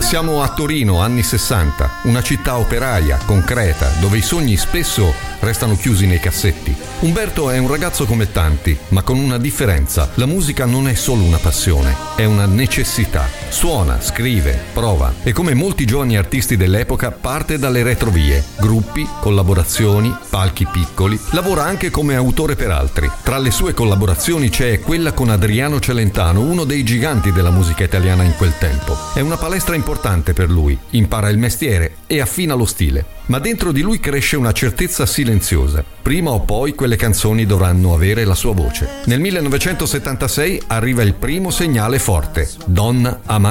Siamo a Torino, anni 60, una città operaia, concreta, dove i sogni spesso restano chiusi nei cassetti. Umberto è un ragazzo come tanti, ma con una differenza. La musica non è solo una passione, è una necessità. Suona, scrive, prova e come molti giovani artisti dell'epoca parte dalle retrovie, gruppi, collaborazioni, palchi piccoli, lavora anche come autore per altri. Tra le sue collaborazioni c'è quella con Adriano Celentano, uno dei giganti della musica italiana in quel tempo. È una palestra importante per lui, impara il mestiere e affina lo stile. Ma dentro di lui cresce una certezza silenziosa. Prima o poi quelle canzoni dovranno avere la sua voce. Nel 1976 arriva il primo segnale forte, Donna amata